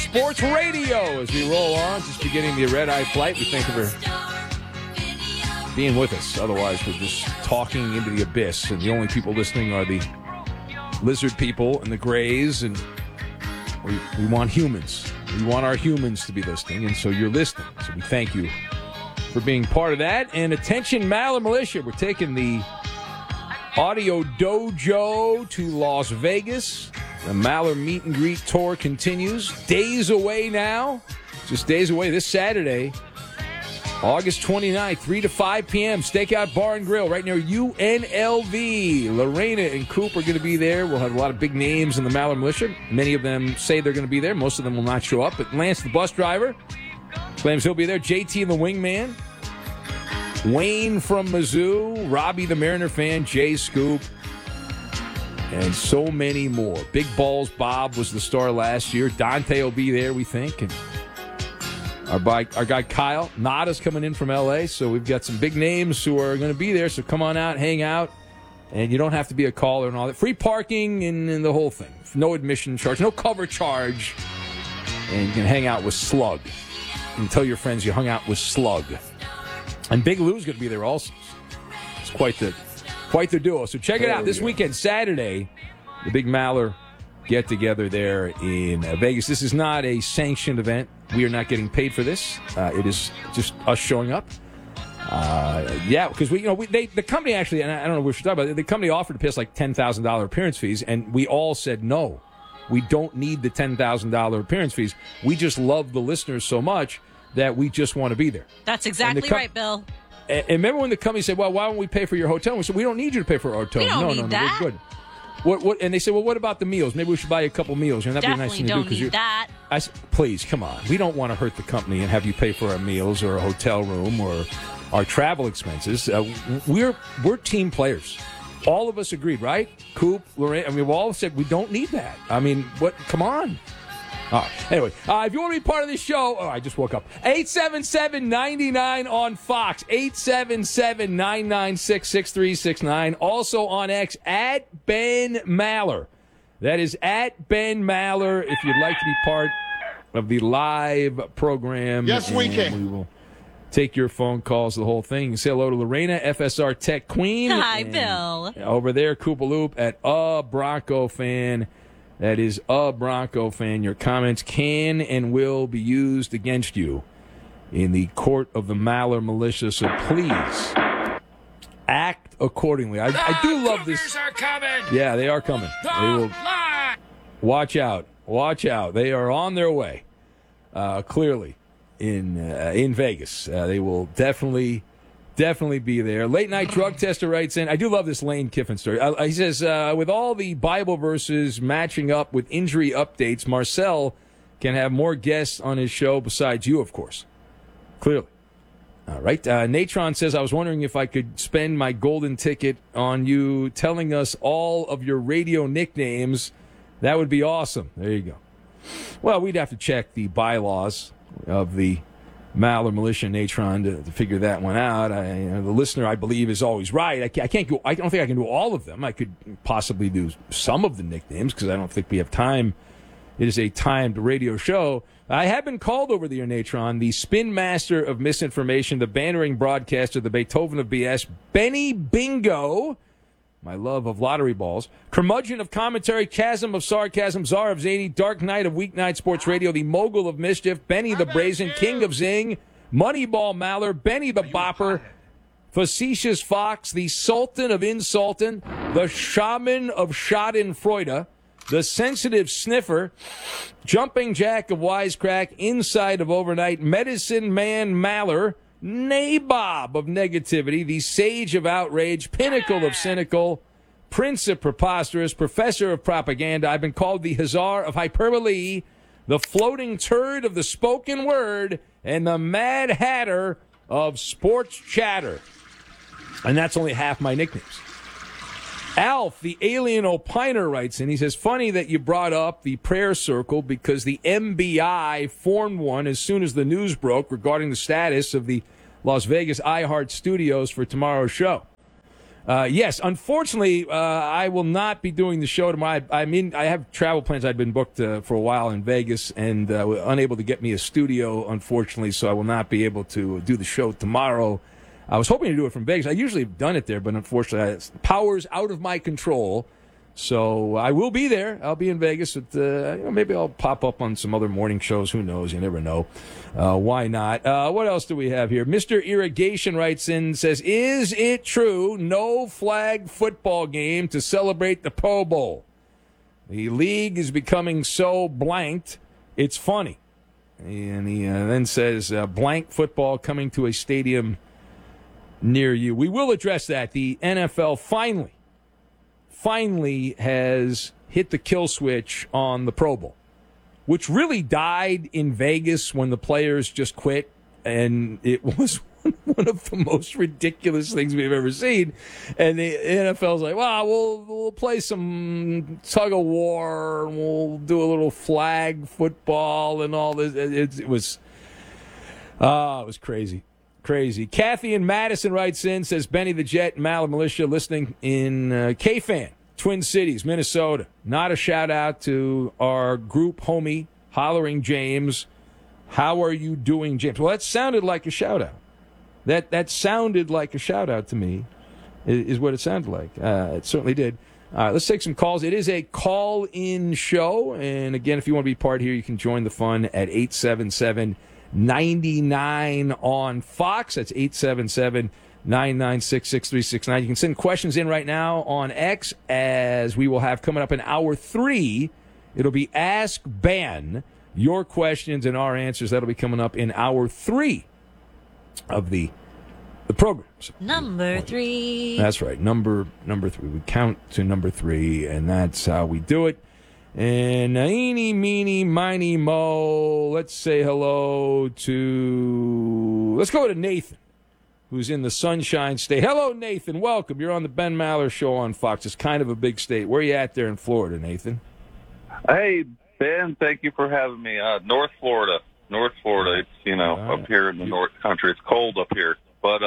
Sports Radio as we roll on, just beginning the red-eye flight. We thank you for being with us. Otherwise, we're just talking into the abyss, and the only people listening are the lizard people and the grays, and we want humans. We want our humans to be listening, and so you're listening. So we thank you for being part of that. And attention, Maller Militia, we're taking the Audio Dojo to Las Vegas. The Maller Meet and Greet Tour continues. Days away now. Just days away this Saturday, August 29th, 3 to 5 p.m. Stakeout Bar and Grill right near UNLV. Lorena and Coop are going to be there. We'll have a lot of big names in the Maller Militia. Many of them say they're going to be there. Most of them will not show up. But Lance, the bus driver, claims he'll be there. JT, the wingman. Wayne from Mizzou. Robbie, the Mariner fan. Jay Scoop. And so many more. Big Balls Bob was the star last year. Dante will be there, we think. And our guy Kyle Nada's coming in from L.A., so we've got some big names who are going to be there. So come on out, hang out. And you don't have to be a caller and all that. Free parking and the whole thing. No admission charge, no cover charge. And you can hang out with Slug. And tell your friends you hung out with Slug. And Big Lou's going to be there also. It's quite the duo. So check it out. This weekend, Saturday, the Big Maller get-together there in Vegas. This is not a sanctioned event. We are not getting paid for this. It is just us showing up. Because the company actually, and I don't know what we should talk about, the company offered to pay us like $10,000 appearance fees, and we all said no. We don't need the $10,000 appearance fees. We just love the listeners so much that we just want to be there. That's exactly right, Bill. And remember when the company said, well, why don't we pay for your hotel? We said, we don't need you to pay for our hotel. We don't need that. We're good. What? And they said, well, what about the meals? Maybe we should buy you a couple meals. That'd be a nice thing to do. Definitely don't need that. I said, please, come on. We don't want to hurt the company and have you pay for our meals or a hotel room or our travel expenses. We're team players. All of us agreed, right? Coop, Lorraine, we all said we don't need that. What? Come on. Anyway, if you want to be part of this show, I just woke up. 877-99 on Fox. 877-996-6369. Also on X, at Ben Maller. That is at Ben Maller if you'd like to be part of the live program. Yes, we can. We will take your phone calls, the whole thing. Say hello to Lorena, FSR Tech Queen. Hi, Bill. Over there, Koopaloop at A Bronco Fan. That is a Bronco fan. Your comments can and will be used against you in the court of the Maller Militia. So please act accordingly. I do love this. Cougars are coming. Yeah, they are coming. They will. Watch out. Watch out. They are on their way. Clearly in Vegas. They will definitely be there. Late Night Drug Tester writes in, I do love this Lane Kiffin story. He says, with all the Bible verses matching up with injury updates, Marcel can have more guests on his show besides you, of course. Clearly. All right. Natron says, I was wondering if I could spend my golden ticket on you telling us all of your radio nicknames. That would be awesome. There you go. Well, we'd have to check the bylaws of the Maller Militia Natron to figure that one out. The listener, I believe, is always right. I can't go. I don't think I can do all of them. I could possibly do some of the nicknames because I don't think we have time. It is a timed radio show. I have been called over the year, Natron, the spin master of misinformation, the bantering broadcaster, the Beethoven of BS, Benny Bingo, my love of lottery balls, curmudgeon of commentary, chasm of sarcasm, czar of zany, dark knight of weeknight sports radio, the mogul of mischief, Benny the brazen, king of zing, Moneyball Maller, Benny the bopper, facetious fox, the sultan of insultin, the shaman of schadenfreude, the sensitive sniffer, jumping jack of wisecrack, inside of overnight, medicine man Maller, Nabob of negativity, the sage of outrage, pinnacle of cynical, prince of preposterous, professor of propaganda. I've been called the Hazar of hyperbole, the floating turd of the spoken word, and the Mad Hatter of sports chatter. And that's only half my nicknames. Alf, the alien opiner, writes in. He says, funny that you brought up the prayer circle because the MBI formed one as soon as the news broke regarding the status of the Las Vegas iHeart Studios for tomorrow's show. Yes, unfortunately, I will not be doing the show tomorrow. I have travel plans. I'd been booked for a while in Vegas and were unable to get me a studio, unfortunately, so I will not be able to do the show tomorrow. I was hoping to do it from Vegas. I usually have done it there, but unfortunately, power's out of my control. So I will be there. I'll be in Vegas. Maybe I'll pop up on some other morning shows. Who knows? You never know. Why not? What else do we have here? Mr. Irrigation writes in, says, is it true no flag football game to celebrate the Pro Bowl? The league is becoming so blanked, it's funny. And he then says, blank football coming to a stadium near you. We will address that. The NFL finally has hit the kill switch on the Pro Bowl, which really died in Vegas when the players just quit, and it was one of the most ridiculous things we've ever seen. And the NFL's like, well, we'll play some tug of war, and we'll do a little flag football and all this. It was crazy. Crazy. Kathy in Madison writes in, says, Benny the Jet, Mal Militia, listening in K-Fan, Twin Cities, Minnesota. Not a shout-out to our group homie, Hollering James. How are you doing, James? Well, that sounded like a shout-out. That sounded like a shout-out to me, is what it sounded like. It certainly did. All right, let's take some calls. It is a call-in show. And, again, if you want to be part here, you can join the fun at 877-99 on Fox. That's 877-996-6369. You can send questions in right now on X, as we will have coming up in hour 3. It'll be Ask Ben, your questions and our answers. That'll be coming up in hour 3 of the program. So, number 3. That's right, number 3. We count to number 3, and that's how we do it. And eeny, meeny, miny, mo. Let's say hello to... Let's go to Nathan, who's in the Sunshine State. Hello, Nathan. Welcome. You're on the Ben Maller Show on Fox. It's kind of a big state. Where are you at there in Florida, Nathan? Hey, Ben. Thank you for having me. North Florida. It's, up here in the North Country. It's cold up here. But,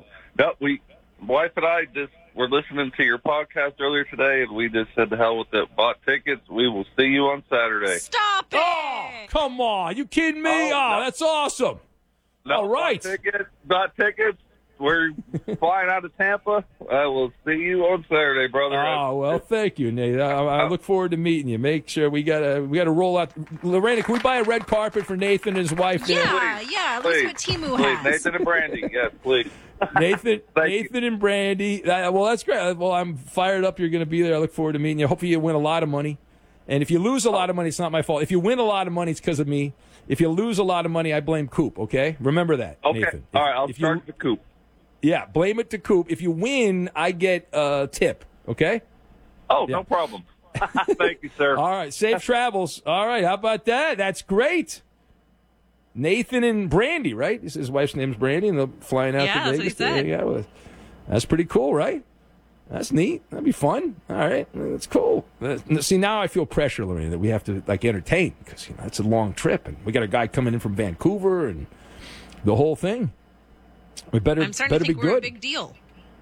wife and I were listening to your podcast earlier today, and we just said, to hell with it. Bought tickets. We will see you on Saturday. Stop it! Oh, come on. You kidding me? No. That's awesome. No, all right. Bought tickets. We're flying out of Tampa. I will see you on Saturday, brother. Oh, well, thank you, Nate. I look forward to meeting you. Make sure we gotta roll out. Lorena, can we buy a red carpet for Nathan and his wife there? Yeah. Let's see what Timu has. Nathan and Brandy. Yes, please. Nathan and Brandy. Well, that's great. Well, I'm fired up. You're going to be there. I look forward to meeting you. Hopefully you win a lot of money. And if you lose a lot of money, it's not my fault. If you win a lot of money, it's because of me. If you lose a lot of money, I blame Coop, okay? Remember that, okay. Nathan. All right, I'll start with Coop. Yeah, blame it to Coop. If you win, I get a tip, okay? Oh, yeah. No problem. Thank you, sir. All right, safe travels. All right, how about that? That's great. Nathan and Brandy, right? His wife's name's Brandy, and they're flying out to Vegas. That's what he said. That's pretty cool, right? That's neat. That'd be fun. All right, that's cool. See, now I feel pressure, Lorena, that we have to entertain, because it's a long trip, and we got a guy coming in from Vancouver and the whole thing. We better I'm starting to think be we're good. a big deal.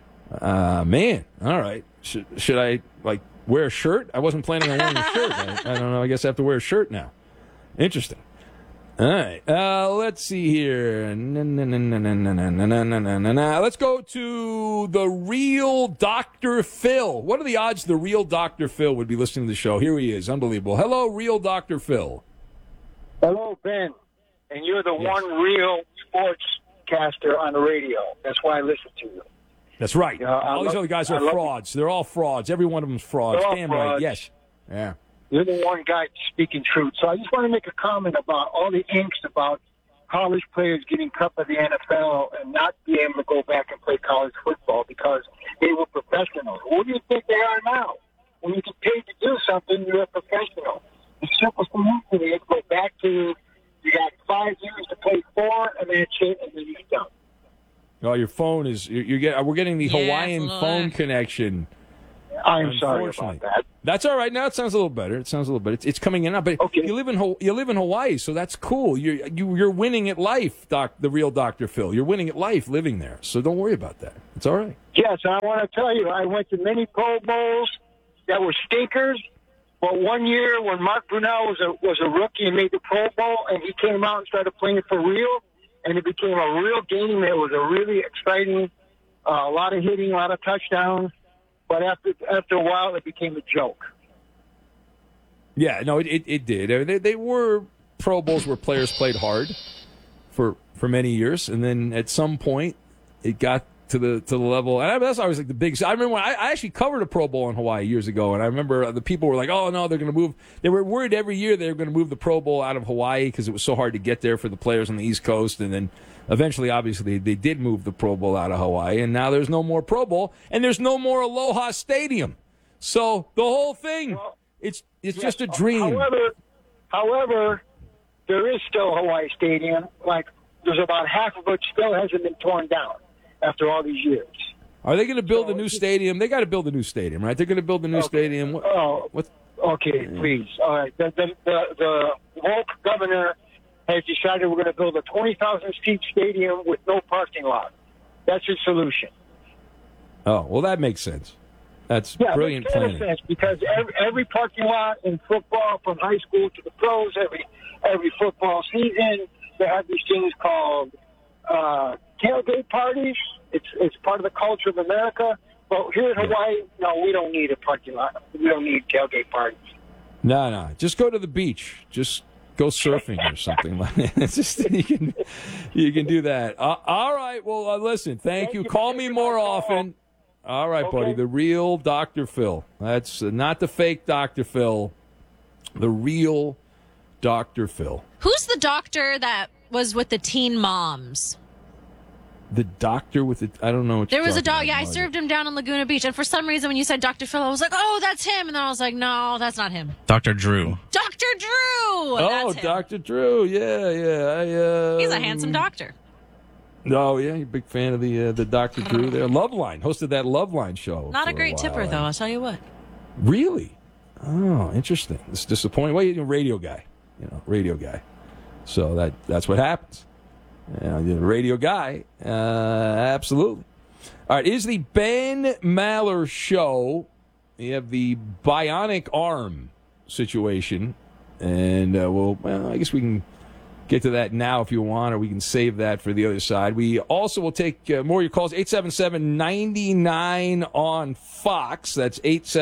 Man, all right. Should I wear a shirt? I wasn't planning on wearing a shirt. I don't know. I guess I have to wear a shirt now. Interesting. All right. Let's see here. Let's go to the real Dr. Phil. What are the odds the real Dr. Phil would be listening to the show? Here he is. Unbelievable. Hello, real Dr. Phil. Hello, Ben. And you're the one real sportscaster on the radio. That's why I listen to you. That's right. All these other guys are frauds. They're all frauds. Every one of them's frauds. Damn frauds. Right. Yes. Yeah. You're the one guy speaking truth. So I just want to make a comment about all the angst about college players getting cut by the NFL and not being able to go back and play college football because they were professionals. What do you think they are now? When you get paid to do something, you're a professional. The simplest thing is go back to, you got 5 years to play 4, and that's it, and then you're done. Oh, your phone is we're getting the Hawaiian phone connection. I'm sorry about that. That's all right. Now it sounds a little better. It's coming in. But okay. you live in Hawaii, so that's cool. You're winning at life, the real Dr. Phil. You're winning at life living there. So don't worry about that. It's all right. Yes, I want to tell you, I went to many Pro Bowls that were stinkers. But one year when Mark Brunell was a rookie and made the Pro Bowl, and he came out and started playing for real, and it became a real game. It was a really exciting, a lot of hitting, a lot of touchdowns. But after a while, it became a joke. Yeah, no, it did. They were Pro Bowls where players played hard for many years, and then at some point it got to the level. And that's always like the big. I remember when I actually covered a Pro Bowl in Hawaii years ago, and I remember the people were like, "Oh no, they're going to move." They were worried every year they were going to move the Pro Bowl out of Hawaii because it was so hard to get there for the players on the East Coast, and then. Eventually, obviously, they did move the Pro Bowl out of Hawaii, and now there's no more Pro Bowl, and there's no more Aloha Stadium. So the whole thing, it's just a dream. However, there is still Hawaii Stadium. Like, there's about half of it still hasn't been torn down after all these years. Are they going to build a new stadium? They got to build a new stadium, right? They're going to build a new stadium. Okay, please. All right. The woke governor has decided we're going to build a 20,000-seat stadium with no parking lot. That's his solution. Oh, well, that makes sense. That's brilliant planning. Sense because every parking lot in football, from high school to the pros, every football season, they have these things called tailgate parties. It's part of the culture of America. But here in Hawaii, no, we don't need a parking lot. We don't need tailgate parties. No. Just go to the beach. Just go surfing or something like that. It's just you can do that. All right. Well, listen. Thank you. Call me more often. All right, buddy. The real Dr. Phil. That's not the fake Dr. Phil. The real Dr. Phil. Who's the doctor that was with the teen moms? The doctor with the... I don't know what there was a dog. Yeah, I served him down in Laguna Beach. And for some reason, when you said Dr. Phil, I was like, oh, that's him. And then I was like, no, that's not him. Dr. Drew. Dr. Drew! Oh, Dr. Drew. Yeah. He's a handsome doctor. Oh, yeah. You're a big fan of the Dr. Drew there. Loveline. Hosted that Loveline show. Not a great tipper, though. I'll tell you what. Really? Oh, interesting. It's disappointing. Well, you're a radio guy. Radio guy. So that's what happens. The radio guy, absolutely. All right, is the Ben Maller show. You have the bionic arm situation, and I guess we can get to that now if you want, or we can save that for the other side. We also will take more of your calls, 877-99 on Fox. That's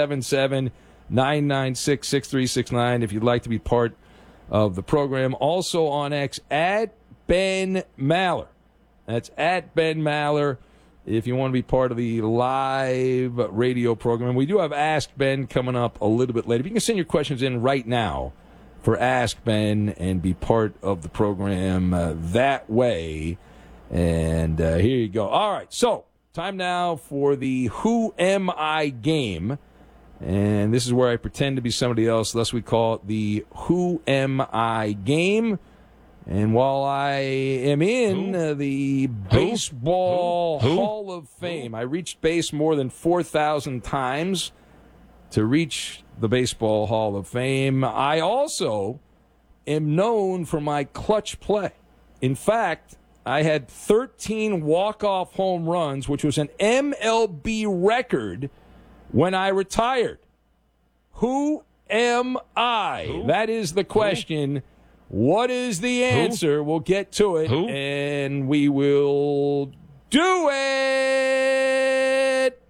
877-996-6369 if you'd like to be part of the program. Also on X, at Ben Maller. That's at Ben Maller if you want to be part of the live radio program. We do have Ask Ben coming up a little bit later. But you can send your questions in right now for Ask Ben and be part of the program that way. And here you go. All right, so time now for the Who Am I game. And this is where I pretend to be somebody else, thus we call it the Who Am I game. And while I am in the Baseball Hall of Fame, I reached base more than 4,000 times to reach the Baseball Hall of Fame. I also am known for my clutch play. In fact, I had 13 walk-off home runs, which was an MLB record when I retired. Who am I? That is the question. What is the answer? We'll get to it, and we will do it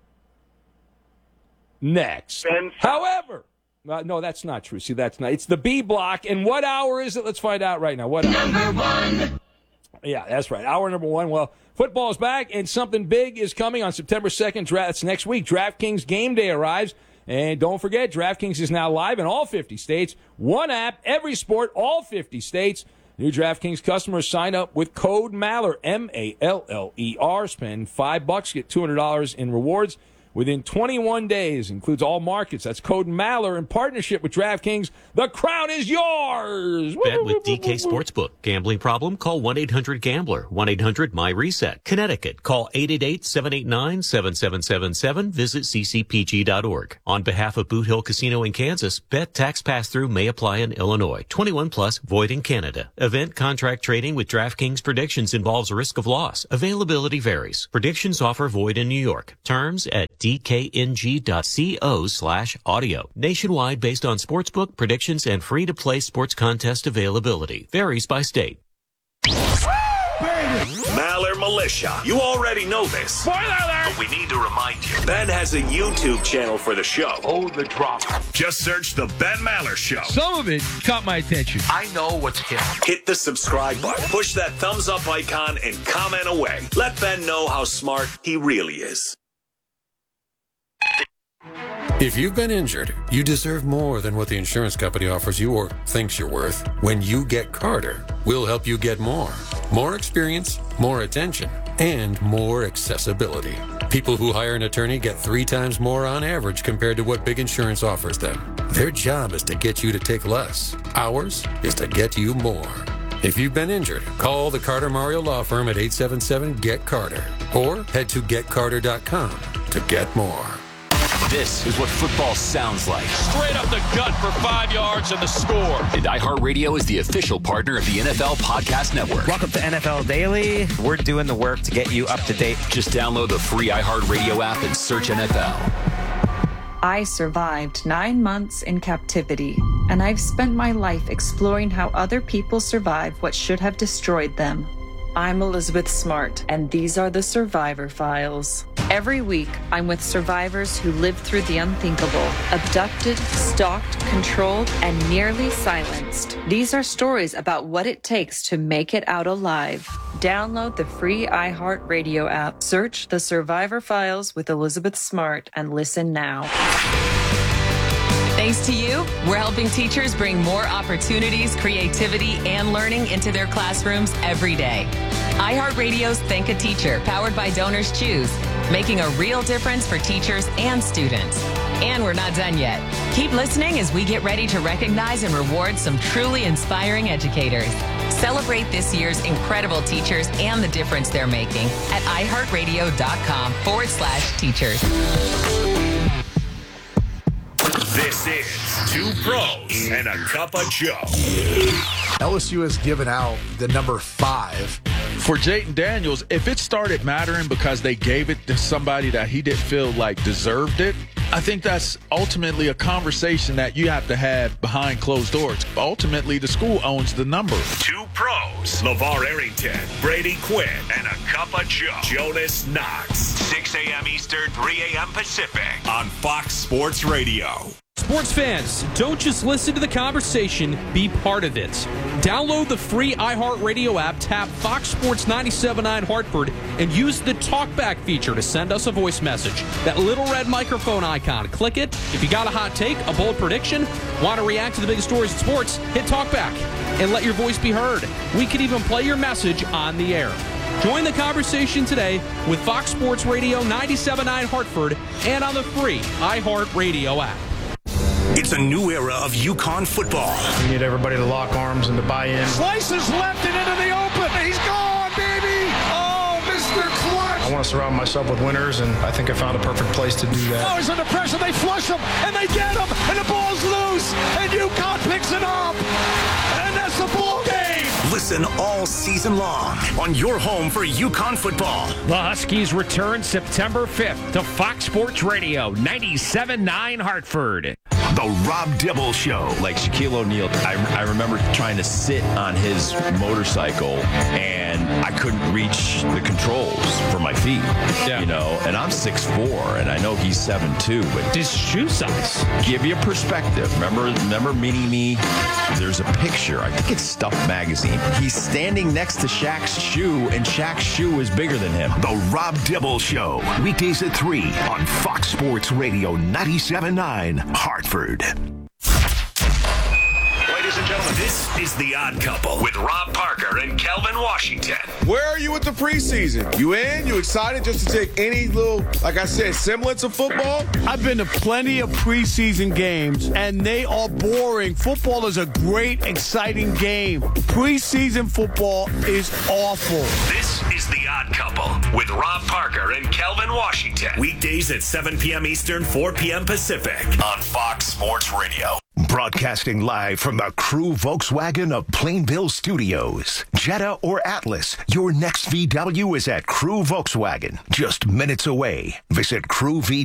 next. However, no, that's not true. See, that's not. It's the B block. And what hour is it? Let's find out right now. What hour? Number one. Yeah, that's right. Hour number one. Well, football is back, and something big is coming on September 2nd. That's next week. DraftKings Game Day arrives. And don't forget, DraftKings is now live in all 50 states. One app, every sport, all 50 states. New DraftKings customers sign up with code MALLER, M-A-L-L-E-R. Spend $5, get $200 in rewards within 21 days. Includes all markets. That's code Maller in partnership with DraftKings. The crown is yours. Bet with DK Sportsbook. Gambling problem? Call 1-800-GAMBLER. 1-800-MY-RESET. Connecticut. Call 888-789-7777. Visit ccpg.org. On behalf of Boot Hill Casino in Kansas, bet tax pass-through may apply in Illinois. 21 plus, void in Canada. Event contract trading with DraftKings predictions involves risk of loss. Availability varies. Predictions offer void in New York. Terms at dkng.co/audio. Nationwide based on sportsbook predictions and free-to-play sports contest availability. Varies by state. Maller Militia. You already know this. Spoiler alert! But we need to remind you. Ben has a YouTube channel for the show. Oh, the drama. Just search The Ben Maller Show. Some of it caught my attention. I know what's hit. Hit the subscribe button. Push that thumbs up icon and comment away. Let Ben know how smart he really is. If you've been injured, you deserve more than what the insurance company offers you or thinks you're worth. When you get Carter, we'll help you get more. More experience, more attention, and more accessibility. People who hire an attorney get 3 times more on average compared to what big insurance offers them. Their job is to get you to take less. Ours is to get you more. If you've been injured, call the Carter Mario Law Firm at 877-GET-CARTER or head to getcarter.com to get more. This is what football sounds like. Straight up the gut for 5 yards and the score. And iHeartRadio is the official partner of the NFL Podcast Network. Welcome to NFL Daily. We're doing the work to get you up to date. Just download the free iHeartRadio app and search NFL. I survived 9 months in captivity, and I've spent my life exploring how other people survive what should have destroyed them. I'm Elizabeth Smart, and these are the Survivor Files. Every week, I'm with survivors who lived through the unthinkable, abducted, stalked, controlled, and nearly silenced. These are stories about what it takes to make it out alive. Download the free iHeartRadio app, search The Survivor Files with Elizabeth Smart, and listen now. Thanks to you, we're helping teachers bring more opportunities, creativity, and learning into their classrooms every day. iHeartRadio's Thank a Teacher, powered by Donors Choose, making a real difference for teachers and students. And we're not done yet. Keep listening as we get ready to recognize and reward some truly inspiring educators. Celebrate this year's incredible teachers and the difference they're making at iHeartRadio.com/teachers. This is Two Pros and a Cup of Joe. LSU has given out the number 5. For Jayden Daniels, if it started mattering because they gave it to somebody that he didn't feel like deserved it, I think that's ultimately a conversation that you have to have behind closed doors. Ultimately, the school owns the number. Two Pros, LeVar Arrington, Brady Quinn, and a Cup of Joe. Jonas Knox, 6 a.m. Eastern, 3 a.m. Pacific on Fox Sports Radio. Sports fans, don't just listen to the conversation, be part of it. Download the free iHeartRadio app, tap Fox Sports 97.9 Hartford, and use the TalkBack feature to send us a voice message. That little red microphone icon, click it. If you got a hot take, a bold prediction, want to react to the biggest stories in sports, hit TalkBack and let your voice be heard. We could even play your message on the air. Join the conversation today with Fox Sports Radio 97.9 Hartford and on the free iHeartRadio app. It's a new era of UConn football. We need everybody to lock arms and to buy in. Slices left and into the open. He's gone, baby. Oh, Mr. Clutch. I want to surround myself with winners, and I think I found a perfect place to do that. Oh, he's under pressure. They flush him, and they get him, and the ball's loose, and UConn picks it up, and that's the ball game. Listen all season long on your home for UConn football. The Huskies return September 5th to Fox Sports Radio 97.9 Hartford. The Rob Dibble Show. Like Shaquille O'Neal, I remember trying to sit on his motorcycle and I couldn't reach the controls for my feet. Yeah. You know, and I'm 6'4", and I know he's 7'2", but his shoe size. Give you a perspective. Remember Mini-Me? There's a picture. I think it's Stuff Magazine. He's standing next to Shaq's shoe, and Shaq's shoe is bigger than him. The Rob Dibble Show. Weekdays at 3 on Fox Sports Radio 97.9 Hartford. Ladies and gentlemen, This is The Odd Couple with Rob Parker and Kelvin Washington. Where are you with the preseason? You in? You excited just to take any little, like I said, semblance of football? I've been to plenty of preseason games, and they are boring. Football is a great, exciting game. Preseason football is awful. This is The Odd Couple with Rob Parker and Kelvin Washington. Weekdays at 7 p.m. Eastern, 4 p.m. Pacific on Fox Sports Radio. Broadcasting live from the Crew Volkswagen of Plainville Studios. Jetta or Atlas, your next VW is at Crew Volkswagen. Just minutes away. Visit crewv